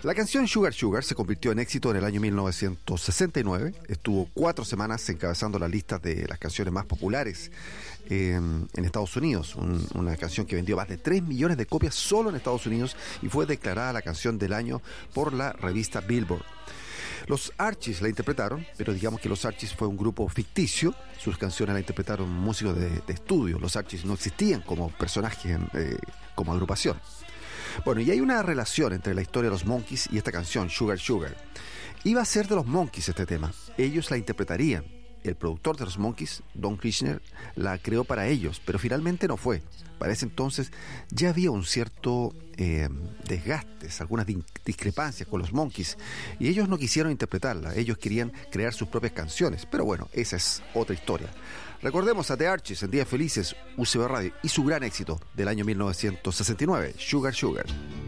La canción Sugar Sugar se convirtió en éxito en el año 1969. Estuvo 4 semanas encabezando las listas de las canciones más populares en Estados Unidos. Una canción que vendió más de 3 millones de copias solo en Estados Unidos y fue declarada la canción del año por la revista Billboard. Los Archies la interpretaron, pero digamos que los Archies fue un grupo ficticio. Sus canciones la interpretaron músicos de estudio. Los Archies no existían como personajes, como agrupación. Bueno, y hay una relación entre la historia de los Monkees y esta canción, Sugar Sugar. Iba a ser de los Monkees este tema. Ellos la interpretarían. El productor de los Monkees, Don Kirshner, la creó para ellos, pero finalmente no fue. Para ese entonces ya había un cierto desgastes, algunas discrepancias con los Monkees, y ellos no quisieron interpretarla. Ellos querían crear sus propias canciones, pero bueno, esa es otra historia. Recordemos a The Archies en Días Felices, UCB Radio, y su gran éxito del año 1969, Sugar Sugar.